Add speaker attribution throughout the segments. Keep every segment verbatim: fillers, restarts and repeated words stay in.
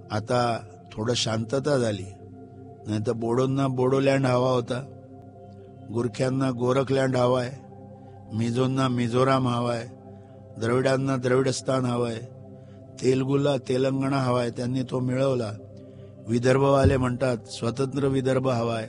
Speaker 1: आता थोडं शांतता झाली, नाही तर बोडोंना बोडोलँड हवा होता, गुरख्यांना गोरखलँड हवाय, मिझोंना मिझोराम हवाय, द्रविडांना द्रविडस्थान हवाय, तेलगुला तेलंगणा हवाय, त्यांनी तो मिळवला. विदर्भवाले म्हणतात स्वतंत्र विदर्भ हवाय.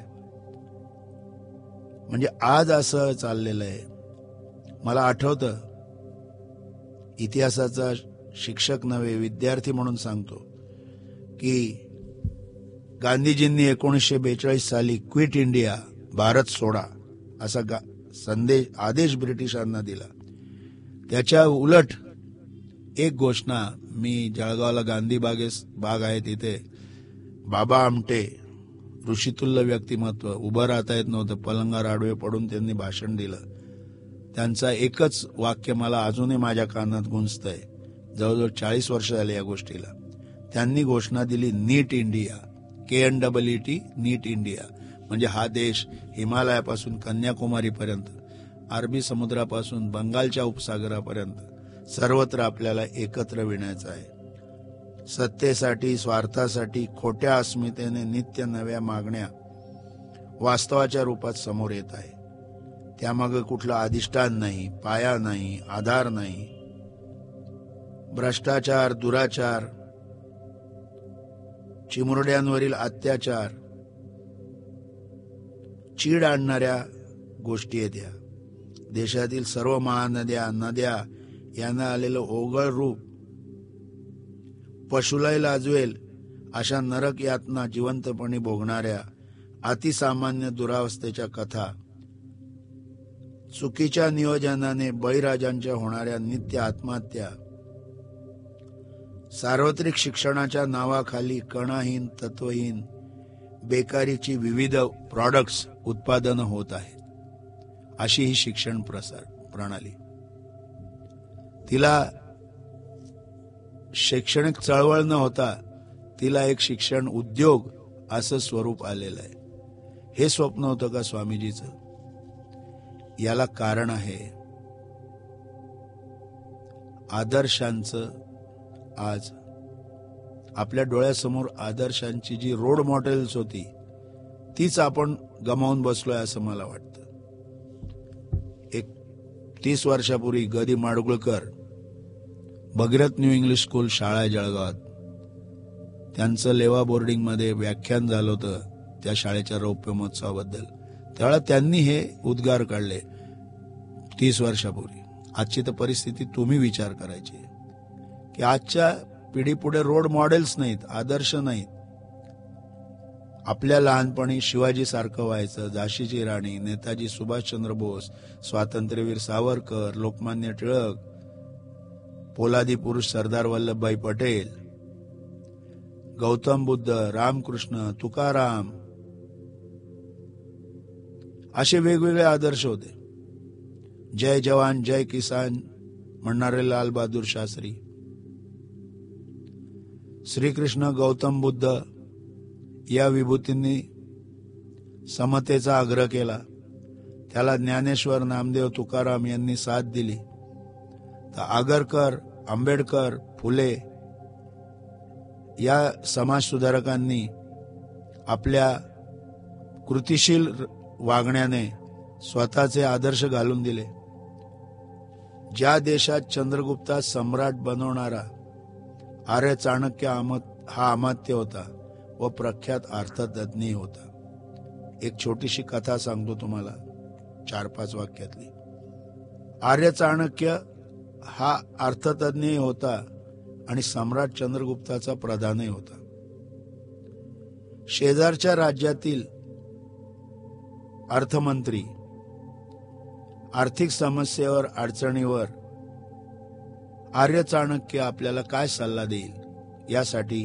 Speaker 1: म्हणजे आज असं चाललेलं आहे. मला आठवतं, इतिहासाचा शिक्षक नव्हे विद्यार्थी म्हणून सांगतो की गांधीजींनी एकोणीसशे बेचाळीस साली क्विट इंडिया, भारत सोडा असा संदेश आदेश ब्रिटिशांना दिला. त्याच्या उलट एक घोषणा, मी जळगावला गांधी बागेस बाग आहे तिथे बाबा आमटे, ऋषितुल्य व्यक्तिमत्व, उभं राहता येत नव्हतं, पलंगावर आडवे पडून त्यांनी भाषण दिलं. त्यांचा एकच वाक्य मला अजूनही माझ्या कानात गुंजतंय, जवळजवळ चाळीस वर्ष झाले या गोष्टीला. त्यांनी घोषणा दिली, नीट इंडिया, के एन डबल ई टी, नीट इंडिया. म्हणजे हा देश हिमालयापासून कन्याकुमारीपर्यंत, अरबी समुद्रापासून बंगालच्या उपसागरापर्यंत सर्वत्र आपल्याला एकत्र विणायचा आहे. सत्तेसाठी, स्वार्थासाठी, खोट्या अस्मितेने नित्य नव्या मागण्या वास्तवाच्या रूपात समोर येत आहे. त्यामागे कुठलं अधिष्ठान नाही, पाया नाही, आधार नाही. भ्रष्टाचार, दुराचार, चिमुरड्यांवरील अत्याचार, चीड आणणाऱ्या गोष्टी आहेत या. देशातील सर्व महानद्या, नद्या यांना आलेलं ओघळ रूप पशुलाही लाजवेल अशा नरक यातना जिवंतपणे भोगणाऱ्या अतिसामान्य दुरावस्थेच्या कथा, चुकीच्या नियोजनाने बळीराजांच्या होणाऱ्या नित्य आत्महत्या, सार्वत्रिक शिक्षणाच्या नावाखाली कणाहीन, तत्वहीन, बेकारीची विविध प्रॉडक्ट्स उत्पादन होत आहेत. अशी ही शिक्षण प्रसार प्रणाली. तिला शैक्षणिक चळवळ न होता तिला एक शिक्षण उद्योग असं स्वरूप आलेलं आहे. हे स्वप्न होतं का स्वामीजीचं? याला कारण आहे आदर्शांचं. आज आपल्या डोळ्यासमोर आदर्शांची जी रोड मॉडेल्स होती तीच आपण गमावून बसलोय असं मला वाटतं. एक तीस वर्षापूर्वी ग दि Madgulkar, Bhagirath new English school शाळा आहे जळगावात, त्यांचं लेवा बोर्डिंग मध्ये व्याख्यान झालं होतं त्या शाळेच्या रौप्य महोत्सवाबद्दल. त्यावेळेला त्यांनी हे उद्गार काढले तीस वर्षापूर्वी. आजची तर परिस्थिती तुम्ही विचार करायची की आजच्या पिढीपुढे रोड मॉडेल्स नाहीत, आदर्श नाहीत. आपल्या लहानपणी शिवाजी सारखं व्हायचं, झाशीची राणी, नेताजी सुभाषचंद्र बोस, स्वातंत्र्यवीर सावरकर, लोकमान्य टिळक, पोलादी पुरुष सरदार वल्लभभाई पटेल, गौतम बुद्ध, रामकृष्ण, तुकाराम, असे वेगवेगळे आदर्श होते. जय जवान जय किसान म्हणणारे लाल बहादूर शास्त्री, श्रीकृष्ण, गौतम बुद्ध या विभूतींनी समतेचा आग्रह केला. त्याला ज्ञानेश्वर, नामदेव, तुकाराम यांनी साथ दिली. तर आगरकर, आंबेडकर, फुले या समाजसुधारकांनी आपल्या कृतिशील वागण्याने स्वतःचे आदर्श घालून दिले. ज्या देशात चंद्रगुप्ता सम्राट बनवणारा आर्य चाणक्य हा अमात्य होता व प्रख्यात अर्थतज्ञ होता. एक छोटीशी कथा सांगतो तुम्हाला, चार पाच वाक्यातली. आर्य चाणक्य हा अर्थतज्ञ होता आणि सम्राट चंद्रगुप्ताचा प्रधानही होता. शेजारच्या राज्यातील अर्थमंत्री आर्थिक समस्येवर, अडचणीवर आर्य चाणक्य आपल्याला काय सल्ला देईल यासाठी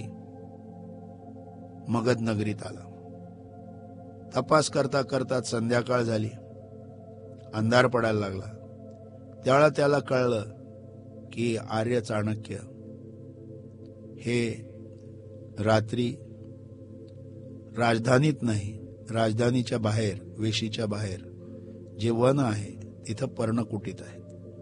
Speaker 1: मगध नगरीत आला. तपास करता करता संध्याकाळ झाली, अंधार पडायला लागला. त्यावेळा त्याला कळलं की आर्य चाणक्य हे रात्री राजधानीत नाही, राजधानीच्या बाहेर, वेशीच्या बाहेर जे वन आहे तिथं पर्णकुटीत आहेत.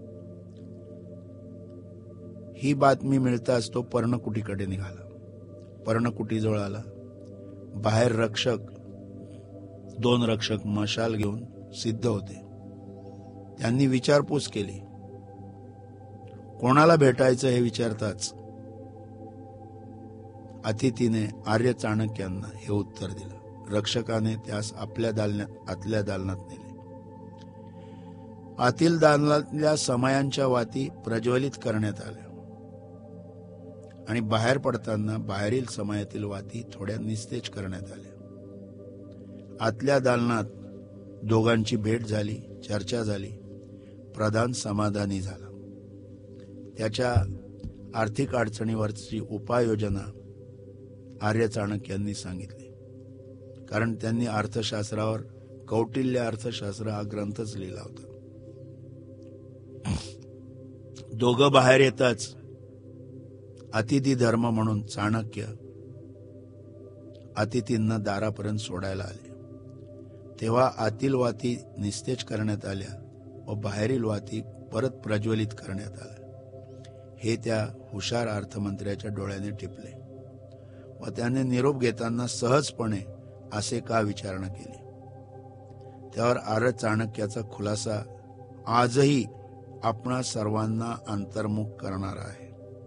Speaker 1: ही बातमी मिळताच तो पर्णकुटीकडे निघाला. पर्णकुटीजवळ आला. बाहेर रक्षक दोन रक्षक मशाल घेऊन सिद्ध होते. त्यांनी विचारपूस केली. कोणाला भेटायचं हे विचारताच अतिथीने आर्य चाणक्यांना हे उत्तर दिलं. रक्षकाने त्यास आपल्या दालनात आतल्या दालनात नेले. आतील दालनातल्या समयांच्या वाती प्रज्वलित करण्यात आल्या आणि बाहेर पडताना बाहेरील समयातील वाती थोड्या निस्तेज करण्यात आल्या. आतल्या दालनात दोघांची भेट झाली, चर्चा झाली. प्रधान समाधानी झाला. त्याच्या आर्थिक अडचणीवरची उपाययोजना आर्य चाणक्यांनी सांगितली. कारण त्यांनी अर्थशास्त्रावर कौटिल्य अर्थशास्त्र हा ग्रंथच लिहिला होता. दोघं बाहेर येताच अतिथी धर्म म्हणून चाणक्य अतिथींना दारापर्यंत सोडायला आले. तेव्हा आतील वाती निस्तेज करण्यात आल्या व बाहेरील वाती परत प्रज्वलित करण्यात आल्या. हे त्या हुशार अर्थमंत्र्याच्या डोळ्याने टिपले व त्याने निरोप घेताना सहजपणे असे का विचारणा केली. त्यावर आर्य चाणक्याचा खुलासा आजही आपणा सर्वांना अंतर्मुख करणारा आहे.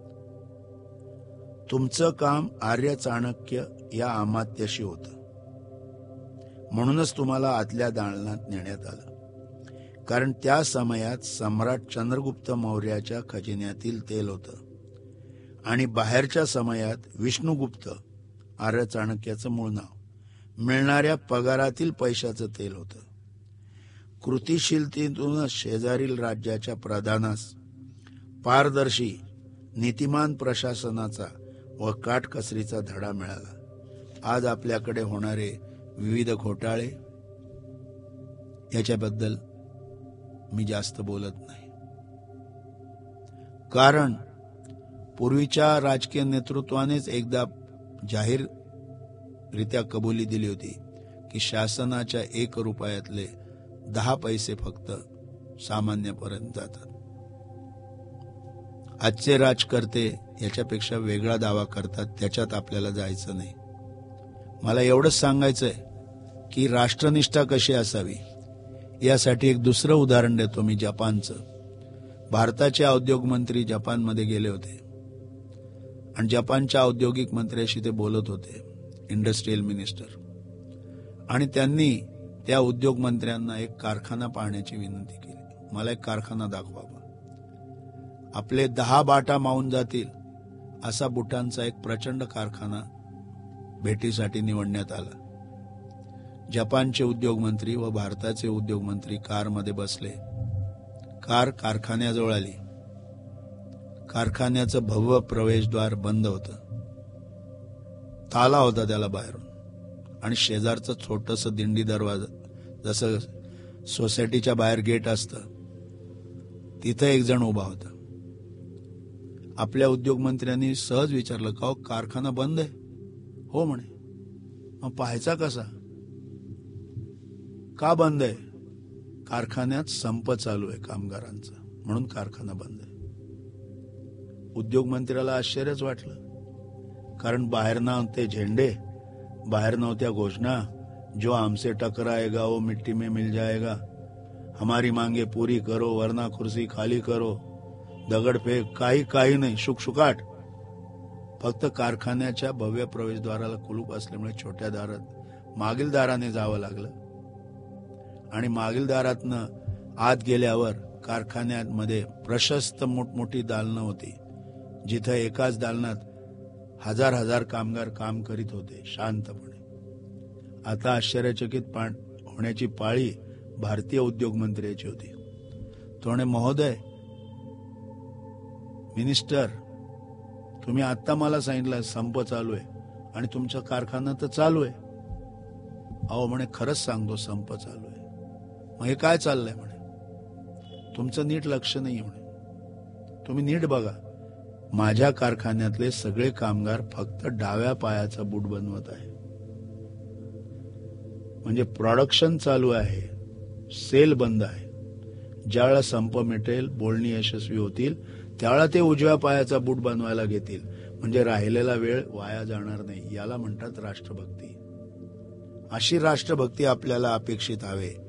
Speaker 1: तुमचं काम आर्य चाणक्य या अमात्याशी होतं, म्हणूनच तुम्हाला आतल्या दालनात नेण्यात आलं. कारण त्या समयात सम्राट चंद्रगुप्त मौर्याच्या खजिन्यातील तेल होतं आणि बाहेरच्या समयात विष्णुगुप्त, आर्य चाणक्याचं मूळ नाव, मिळणाऱ्या पगारातील पैशाचं तेल होतं. कृतिशीलतेतूनच शेजारील राज्याच्या प्रधानास पारदर्शी नीतिमान प्रशासनाचा व काटकसरीचा धडा मिळाला. आज आपल्याकडे होणारे विविध घोटाळे याच्याबद्दल मी जास्त बोलत नाही, कारण पूर्वीच्या राजकीय नेतृत्वानेच एकदा जाहीररित्या कबुली दिली होती की शासनाच्या एक रुपयातले दहा पैसे फक्त सामान्यपर्यंत जातात. आजचे राजकर्ते याच्यापेक्षा वेगळा दावा करतात, त्याच्यात आपल्याला जायचं नाही. मला एवढंच सांगायचंय की राष्ट्रनिष्ठा कशी असावी यासाठी एक दुसरं उदाहरण देतो मी, जपानचं. भारताचे औद्योगिक मंत्री जपानमध्ये गेले होते आणि जपानच्या औद्योगिक मंत्र्याशी ते बोलत होते, इंडस्ट्रियल मिनिस्टर. आणि त्यांनी त्या उद्योग मंत्र्यांना एक कारखाना पाहण्याची विनंती केली. मला एक कारखाना दाखवावा. आपले दहा बाटा मावून जातील असा बुटांचा एक प्रचंड कारखाना भेटीसाठी निवडण्यात आला. जपानचे उद्योगमंत्री व भारताचे उद्योगमंत्री कारमध्ये बसले. कार कारखान्याजवळ आली. कारखान्याचं भव्य प्रवेशद्वार बंद होतं. ताला होता त्याला बाहेरून आणि शेजारचं छोटस दिंडी दरवाजा, जसं सोसायटीच्या बाहेर गेट असतं, तिथं एक जण उभा होता. आपल्या उद्योगमंत्र्यांनी सहज विचारलं, का हो कारखाना बंद आहे? हो म्हणे. मग पाहायचा कसा? का बंद आहे? कारखान्यात संप चालू आहे कामगारांचा, म्हणून कारखाना बंद आहे. उद्योगमंत्र्याला आश्चर्यच वाटलं, कारण बाहेर नव्हते झेंडे, बाहेर नव्हत्या घोषणा, जो हमसे टकराएगा वो मिट्टी में मिल जाएगा, हमारी मांगे पूरी करो वरना कुर्सी खाली करो, दगडफेक, काही काही नाही, शुकशुकाट. फक्त कारखान्याच्या भव्य प्रवेशद्वाराला कुलूप असल्यामुळे छोट्या दारात मागील दाराने जावं लागलं आणि मागील दारातनं आत गेल्यावर कारखान्यामध्ये प्रशस्त मोठमोठी दालनं होती, जिथं एकाच दालनात हजार हजार कामगार काम करीत होते शांतपणे. आता आश्चर्यचकित होण्याची पाळी भारतीय उद्योग मंत्र्याची होती. तो म्हणे, महोदय मिनिस्टर, तुम्ही आता मला सांगितलं संप चालू आहे आणि तुमचा कारखाना तर चालू आहे. अहो म्हणे, खरंच सांगतो संप चालू आहे. मग हे काय चाललंय? म्हणे, तुमचं नीट लक्ष नाही म्हणे, तुम्ही नीट बघा. माझ्या कारखान्यातले सगळे कामगार फक्त डाव्या पायाचा बूट बनवत आहे. म्हणजे प्रोडक्शन चालू आहे, सेल बंद आहे. ज्यावेळेला संप मिटेल, बोलणी यशस्वी होतील, त्यावेळेला ते उजव्या पायाचा बूट बनवायला घेतील. म्हणजे राहिलेला वेळ वाया जाणार नाही. याला म्हणतात राष्ट्रभक्ती. अशी राष्ट्रभक्ती आपल्याला अपेक्षित हवे.